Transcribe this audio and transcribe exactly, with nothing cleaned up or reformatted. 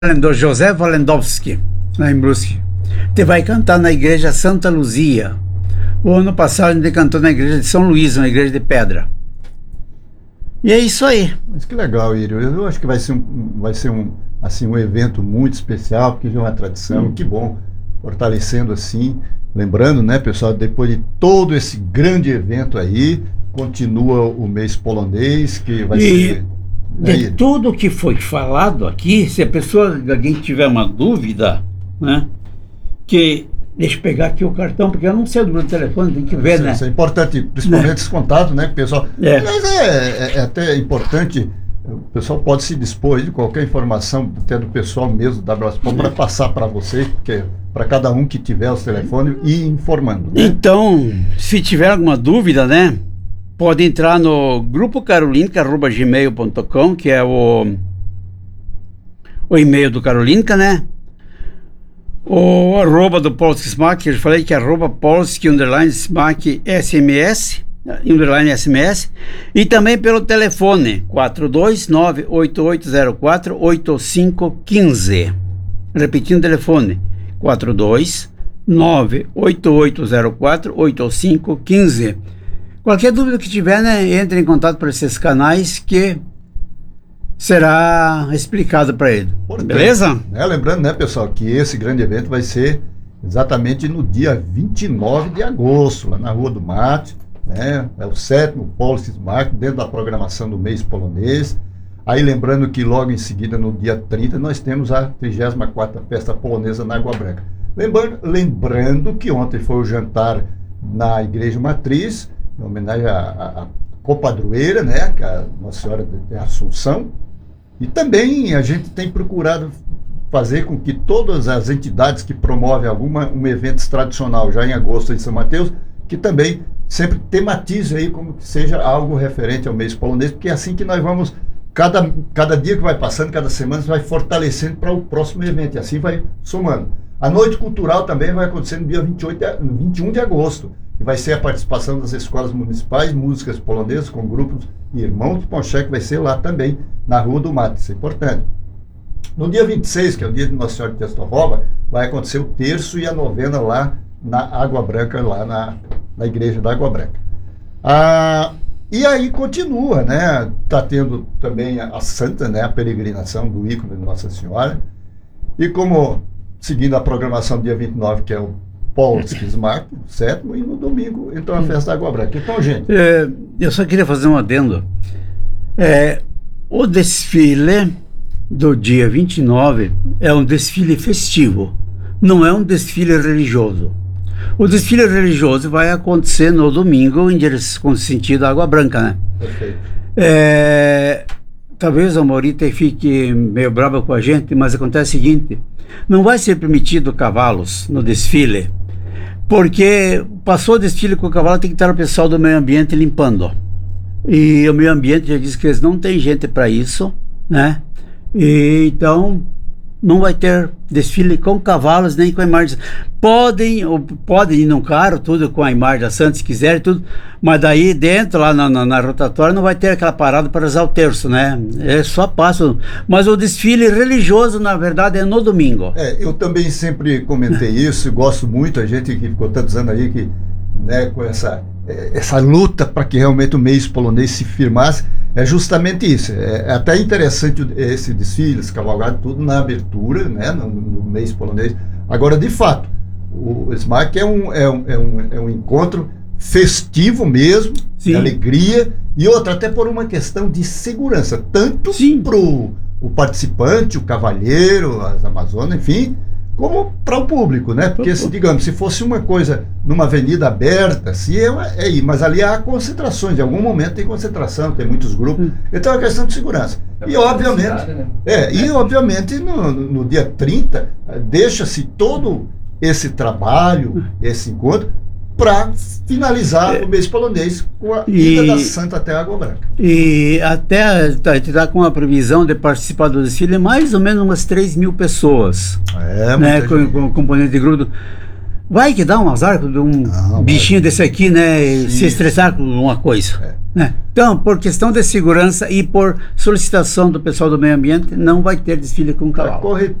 do José Walendowski, lá em Brusque. Você vai cantar na igreja Santa Luzia. O ano passado a gente cantou na igreja de São Luís, uma igreja de pedra. E é isso aí. Mas que legal, Írio. Eu acho que vai ser um, vai ser um, assim, um evento muito especial, porque já é uma tradição. Hum. Que bom, fortalecendo assim. Lembrando, né, pessoal, depois de todo esse grande evento aí, continua o mês polonês, que vai e... ser... De tudo que foi falado aqui, se a pessoa, alguém tiver uma dúvida, né, que deixa eu pegar aqui o cartão, porque eu não sei o número do telefone, tem que ver, isso, né? Isso é importante, principalmente né? Esse contato, né, pessoal. É. Mas é, é, é até importante, o pessoal pode se dispor de qualquer informação, até do pessoal mesmo da W S P O, para passar para vocês, porque para cada um que tiver os telefones e informando, né? Então, se tiver alguma dúvida, né, pode entrar no grupo carolinca arroba gmail ponto com, que é o, o e-mail do Carolinca, né? O arroba do Polski Smack, eu falei que é arroba Polski underline Smack S M S, underline S M S, e também pelo telefone quatro dois nove oito oito zero quatro oito cinco um cinco. Repetindo o telefone, quatro dois nove oito oito zero quatro oito cinco um cinco. Qualquer dúvida que tiver, né, entre em contato por esses canais que será explicado para ele. Portanto, beleza? Né, lembrando, né, pessoal, que esse grande evento vai ser exatamente no dia vinte e nove de agosto, lá na Rua do Mate, né? É o sétimo Polski Smack, dentro da programação do mês polonês. Aí lembrando que logo em seguida, no dia trinta, nós temos a trigésima quarta Festa Polonesa na Água Branca. Lembrando, lembrando que ontem foi o jantar na Igreja Matriz, em homenagem à, à, à copadroeira, né, que é a Nossa Senhora de Assunção. E também a gente tem procurado fazer com que todas as entidades que promovem alguma, um evento tradicional, já em agosto em São Mateus, que também sempre tematize aí como que seja algo referente ao mês polonês, porque é assim que nós vamos, cada, cada dia que vai passando, cada semana, vai fortalecendo para o próximo evento, e assim vai somando. A Noite Cultural também vai acontecer no dia vinte e oito, vinte e um de agosto, que vai ser a participação das escolas municipais, músicas polonesas, com grupos e irmãos de Ponchek, vai ser lá também, na Rua do Mate, isso é importante. No dia vinte e seis, que é o dia de Nossa Senhora de Testorova, vai acontecer o terço e a novena lá na Água Branca, lá na, na Igreja da Água Branca. Ah, e aí continua, né? Está tendo também a, a Santa, né? A peregrinação do ícone de Nossa Senhora. E como, seguindo a programação do dia vinte e nove, que é o Polski Smack, sétimo, e no domingo, então, a festa da Água Branca. Então, gente... É, eu só queria fazer um adendo. É, o desfile do dia vinte e nove é um desfile festivo, não é um desfile religioso. O desfile religioso vai acontecer no domingo, em direção, com sentido Água Branca, né? Perfeito. É, talvez a Morita fique meio brava com a gente, mas acontece o seguinte: não vai ser permitido cavalos no desfile, porque passou o desfile com o cavalo, tem que estar o pessoal do meio ambiente limpando. E o meio ambiente já disse que eles não tem gente para isso, né? E, então não vai ter desfile com cavalos nem com a imagem. Podem, ou podem ir num carro, tudo com a imagem da Santa, se quiserem, tudo, mas daí dentro, lá na, na, na rotatória, não vai ter aquela parada para usar o terço, né? É só passo. Mas o desfile religioso, na verdade, é no domingo. É, eu também sempre comentei isso, gosto muito, a gente que ficou tantos anos aí, que, né, com essa, essa luta para que realmente o mês polonês se firmasse, é justamente isso. É, é até interessante esse desfile, esse cavalgado, tudo na abertura, né, no, no mês polonês. Agora, de fato, o Smack é um, é um, é um, é um encontro festivo mesmo, de alegria, e outra, até por uma questão de segurança, tanto para o participante, o cavalheiro, as amazonas, enfim, como para o público, né? Porque, se, digamos, se fosse uma coisa numa avenida aberta, se é, é aí, mas ali há concentrações, em algum momento tem concentração, tem muitos grupos, então é uma questão de segurança. É e obviamente, né? é, e obviamente no, no dia trinta, deixa-se todo esse trabalho, esse encontro, para finalizar é, o mês polonês com a ida da Santa até a Água Branca. E até a gente está com a previsão de participar do desfile mais ou menos umas três mil pessoas. É, né, com, com o componente de grupo. vai que dá um azar de um Não, bichinho vai. desse aqui, né? Sim. Se estressar com uma coisa. É. Né? Então, por questão de segurança e por solicitação do pessoal do meio ambiente, não vai ter desfile com Para cavalo. correr